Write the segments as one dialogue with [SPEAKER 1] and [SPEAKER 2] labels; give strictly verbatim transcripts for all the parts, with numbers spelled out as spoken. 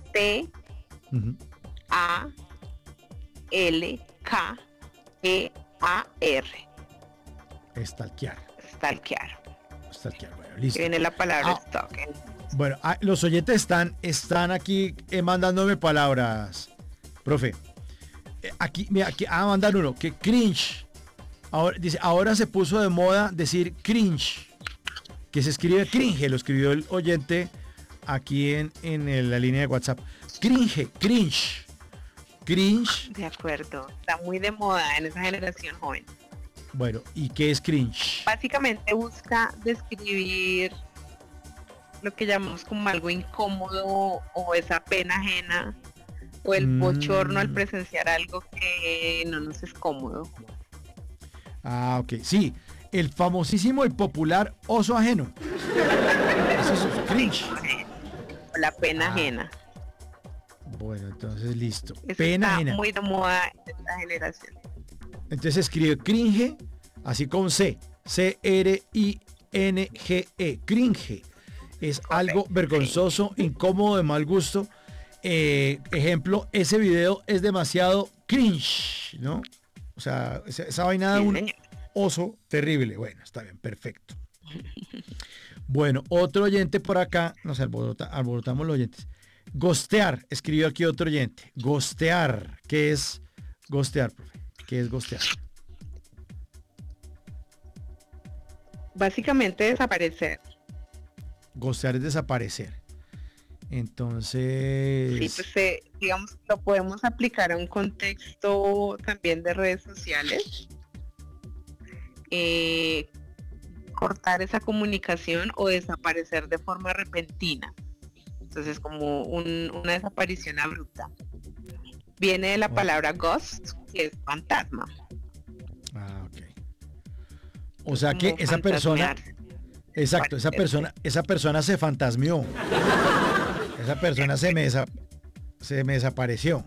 [SPEAKER 1] T
[SPEAKER 2] Ujú.
[SPEAKER 1] A L K E A R.
[SPEAKER 2] Stalkear.
[SPEAKER 1] Stalkear.
[SPEAKER 2] Stalkear, bueno,
[SPEAKER 1] Que
[SPEAKER 2] listo.
[SPEAKER 1] viene la palabra
[SPEAKER 2] Ah,
[SPEAKER 1] stalking.
[SPEAKER 2] bueno, ah, los oyentes están, están aquí eh, mandándome palabras, profe. Eh, aquí, mira, aquí, ah, mandan uno, que cringe. Ahora, dice, ahora se puso de moda decir cringe, que se escribe cringe, lo escribió el oyente aquí en, en el- la línea de WhatsApp. Cringe, cringe, cringe.
[SPEAKER 1] De acuerdo. Está muy de moda en esa generación joven.
[SPEAKER 2] Bueno, ¿y qué es cringe?
[SPEAKER 1] Básicamente busca describir lo que llamamos como algo incómodo o esa pena ajena o el bochorno al
[SPEAKER 2] Mm,
[SPEAKER 1] presenciar algo que no nos es cómodo.
[SPEAKER 2] ah, ok, sí, el famosísimo y popular oso ajeno. Eso es cringe.
[SPEAKER 1] O la pena
[SPEAKER 2] Ah,
[SPEAKER 1] ajena.
[SPEAKER 2] bueno, entonces listo.
[SPEAKER 1] Eso
[SPEAKER 2] Pena
[SPEAKER 1] está
[SPEAKER 2] ajena.
[SPEAKER 1] muy de moda en esta generación.
[SPEAKER 2] Entonces se escribe cringe, así con C. C R I N G E. Cringe. Es algo
[SPEAKER 1] Correcto,
[SPEAKER 2] vergonzoso, incómodo, de mal gusto. Eh, ejemplo, ese video es demasiado cringe, ¿no? O sea, esa, esa vaina de
[SPEAKER 1] sí,
[SPEAKER 2] un
[SPEAKER 1] señor.
[SPEAKER 2] oso terrible. Bueno, está bien, perfecto. Bueno, otro oyente por acá, nos alborota, alborotamos los oyentes. Gostear, escribió aquí otro oyente. Gostear, ¿qué es gostear, profe? ¿Qué es gostear?
[SPEAKER 1] Básicamente desaparecer.
[SPEAKER 2] Gostear es desaparecer.
[SPEAKER 1] Sí,
[SPEAKER 2] Entonces,
[SPEAKER 1] pues eh, digamos, lo podemos aplicar a un contexto también de redes sociales. Eh, cortar esa comunicación o desaparecer de forma repentina. Entonces, como un- una desaparición abrupta. Viene de la
[SPEAKER 2] oh,
[SPEAKER 1] palabra ghost, que es fantasma.
[SPEAKER 2] ah, ok. O
[SPEAKER 1] Es
[SPEAKER 2] sea que
[SPEAKER 1] como
[SPEAKER 2] esa persona,
[SPEAKER 1] fantasmear,
[SPEAKER 2] exacto, esa
[SPEAKER 1] desaparecerse.
[SPEAKER 2] persona, esa persona se fantasmeó. Esa persona se me, desa- se me desapareció.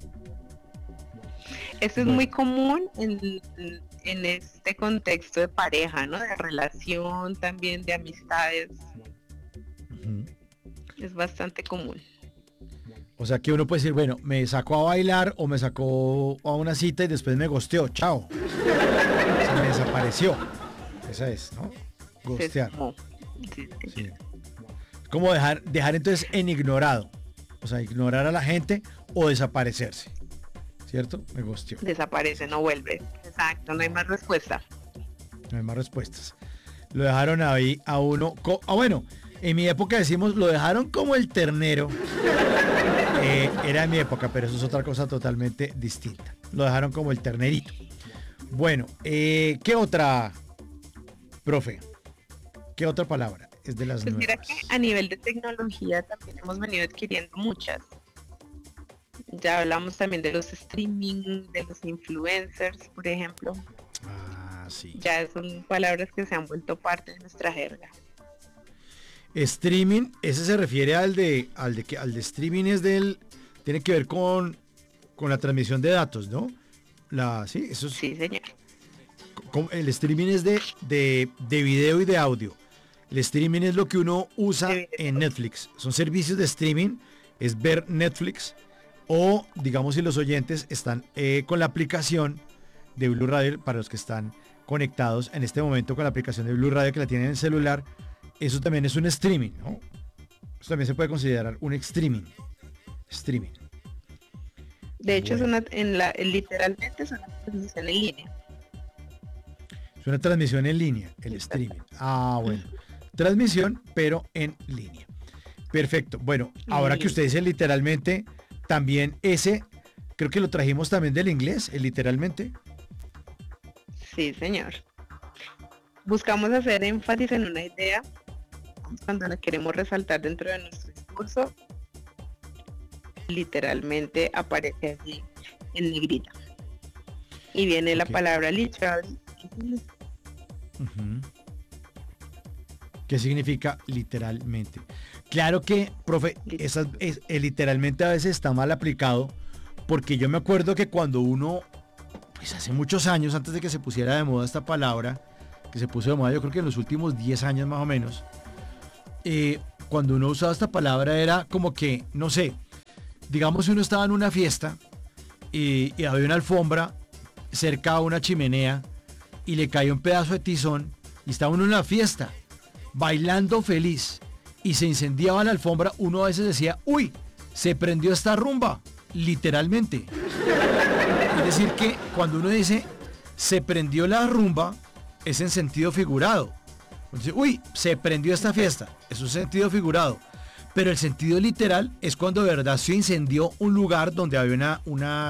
[SPEAKER 1] Eso es muy
[SPEAKER 2] Bueno,
[SPEAKER 1] común en, en este contexto de pareja, ¿no? De relación, también de amistades.
[SPEAKER 2] ujú.
[SPEAKER 1] Es bastante común.
[SPEAKER 2] O sea que uno puede decir, bueno, me sacó a bailar o me sacó a una cita y después me gosteó. Chao. Se me desapareció. Esa es, ¿no?
[SPEAKER 1] Se
[SPEAKER 2] Gostear.
[SPEAKER 1] esfumó. Sí,
[SPEAKER 2] Sí.
[SPEAKER 1] señor.
[SPEAKER 2] Es como dejar, dejar entonces en ignorado. O sea, ignorar a la gente o desaparecerse. ¿Cierto? Me gosteó.
[SPEAKER 1] Desaparece, no vuelve. Exacto, no hay más respuesta.
[SPEAKER 2] No hay más respuestas. Lo dejaron ahí a uno. co- Ah, bueno, en mi época decimos, lo dejaron como el ternero. Eh, era en mi época, pero eso es otra cosa totalmente distinta. Lo dejaron como el ternerito. Bueno, eh, ¿qué otra, profe? ¿Qué otra palabra? Es de las
[SPEAKER 1] Pues mira que
[SPEAKER 2] nuevas.
[SPEAKER 1] a nivel de tecnología también hemos venido adquiriendo muchas. Ya hablamos también de los streaming, de los influencers, por ejemplo.
[SPEAKER 2] Ah, sí.
[SPEAKER 1] Ya son palabras que se han vuelto parte de nuestra jerga.
[SPEAKER 2] Streaming, ese se refiere al de, al de que, al de streaming es del, tiene que ver con, con la transmisión de datos, ¿no? La, sí, eso es,
[SPEAKER 1] Sí, señor.
[SPEAKER 2] como- el streaming es de, de, de video y de audio. El streaming es lo que uno usa
[SPEAKER 1] De
[SPEAKER 2] en
[SPEAKER 1] video.
[SPEAKER 2] Netflix. Son servicios de streaming, es ver Netflix o, digamos, si los oyentes están eh, con la aplicación de Blue Radio, para los que están conectados en este momento con la aplicación de Blue Radio que la tienen en el celular, eso también es un streaming, ¿no? Eso también se puede considerar un streaming. Streaming.
[SPEAKER 1] De hecho, es
[SPEAKER 2] Bueno,
[SPEAKER 1] una, en la, literalmente es una transmisión en línea.
[SPEAKER 2] es una transmisión en línea, el
[SPEAKER 1] Exacto.
[SPEAKER 2] streaming. Ah, bueno. Transmisión, pero en línea. Perfecto. Bueno,
[SPEAKER 1] En
[SPEAKER 2] ahora que
[SPEAKER 1] línea.
[SPEAKER 2] usted dice literalmente, también ese, creo que lo trajimos también del inglés, el literalmente.
[SPEAKER 1] Sí, señor. Buscamos hacer énfasis en una idea cuando la queremos resaltar dentro de nuestro discurso. Literalmente aparece allí en negrita. Y viene la
[SPEAKER 2] Ok.
[SPEAKER 1] palabra literal.
[SPEAKER 2] Ujú. ¿Qué significa literalmente? Claro que, profe, esas, es, eh, literalmente a veces está mal aplicado, porque yo me acuerdo que cuando uno, pues hace muchos años, antes de que se pusiera de moda esta palabra, que se puso de moda yo creo que en los últimos diez años más o menos, eh, cuando uno usaba esta palabra era como que, no sé, digamos si uno estaba en una fiesta y, y había una alfombra cerca a una chimenea y le cayó un pedazo de tizón y estaba uno en una fiesta, bailando feliz y se incendiaba la alfombra, uno a veces decía, uy, se prendió esta rumba, literalmente. Es decir que cuando uno dice, se prendió la rumba, es en sentido figurado. Entonces, uy, se prendió esta fiesta, es un sentido figurado. Pero el sentido literal es cuando de verdad se incendió un lugar donde había una, una